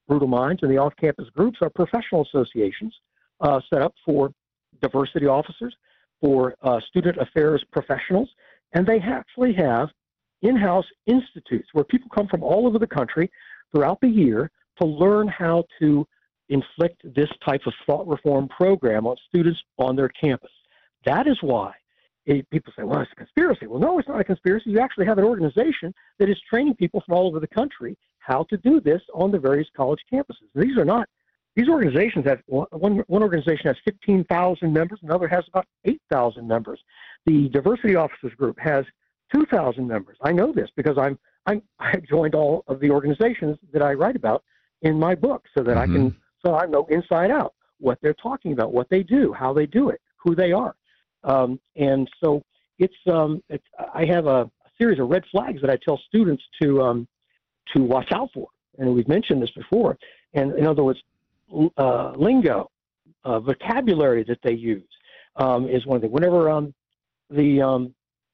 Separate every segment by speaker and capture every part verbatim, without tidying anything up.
Speaker 1: Brutal Minds and the off-campus groups are professional associations uh, set up for diversity officers, for uh, student affairs professionals, and they actually have in-house institutes where people come from all over the country throughout the year to learn how to inflict this type of thought reform program on students on their campus. That is why it, people say, well, it's a conspiracy. Well, no, it's not a conspiracy. You actually have an organization that is training people from all over the country how to do this on the various college campuses. These are not, these organizations have, one, one organization has fifteen thousand members, another has about eight thousand members. The Diversity Officers Group has two thousand members. I know this because I'm, I'm, I joined all of the organizations that I write about in my book so that mm-hmm. I can, so I know inside out what they're talking about, what they do, how they do it, who they are. Um, and so it's, um, it's, I have a, a series of red flags that I tell students to, um, to watch out for. And we've mentioned this before. And in other words, uh, lingo, uh, vocabulary that they use um, is one thing. Whenever um, the, um,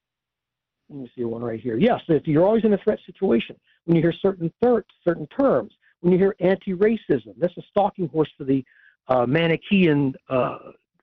Speaker 1: let me see one right here. Yes, if you're always in a threat situation, when you hear certain thir- certain terms, when you hear anti-racism, that's a stalking horse for the uh, Manichaean uh,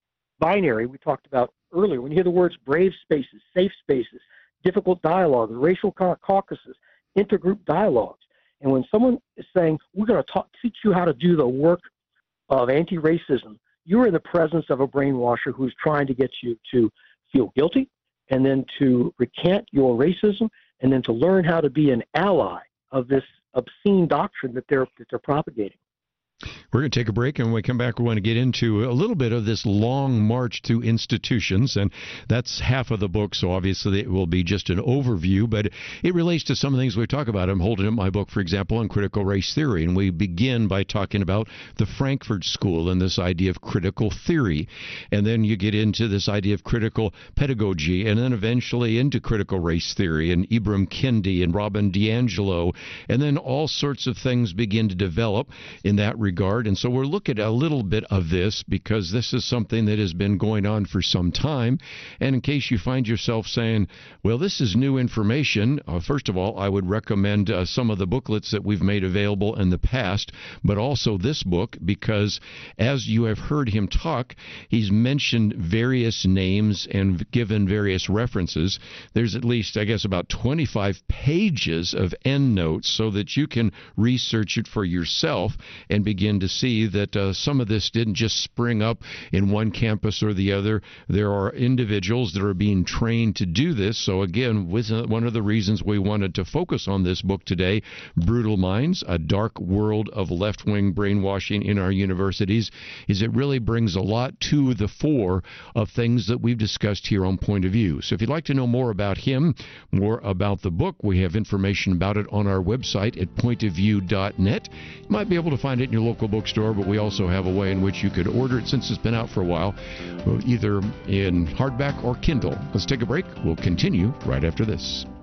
Speaker 1: binary we talked about earlier. When you hear the words brave spaces, safe spaces, difficult dialogue, racial caucuses, intergroup dialogues, and when someone is saying, we're going to teach you how to do the work of anti-racism, you're in the presence of a brainwasher who's trying to get you to feel guilty and then to recant your racism and then to learn how to be an ally of this obscene doctrine that they're that they're propagating.
Speaker 2: We're going to take a break, and when we come back, we want to get into a little bit of this long march to institutions, and that's half of the book, so obviously it will be just an overview, but it relates to some of the things we talk about. I'm holding up my book, for example, on critical race theory, and we begin by talking about the Frankfurt School and this idea of critical theory, and then you get into this idea of critical pedagogy, and then eventually into critical race theory, and Ibram Kendi and Robin DiAngelo, and then all sorts of things begin to develop in that regard. Regard. And so we're looking at a little bit of this because this is something that has been going on for some time. And in case you find yourself saying, well, this is new information, uh, first of all, I would recommend uh, some of the booklets that we've made available in the past, but also this book because as you have heard him talk, he's mentioned various names and given various references. There's at least, I guess, about twenty-five pages of endnotes so that you can research it for yourself and begin to see that uh, some of this didn't just spring up in one campus or the other. There are individuals that are being trained to do this. So again, with, uh, one of the reasons we wanted to focus on this book today, Brutal Minds, A Dark World of Left-Wing Brainwashing in Our Universities, is it really brings a lot to the fore of things that we've discussed here on Point of View. So if you'd like to know more about him, more about the book, we have information about it on our website at point of view dot net. You might be able to find it in your local bookstore, but we also have a way in which you could order it since it's been out for a while, either in hardback or Kindle. Let's take a break. We'll continue right after this.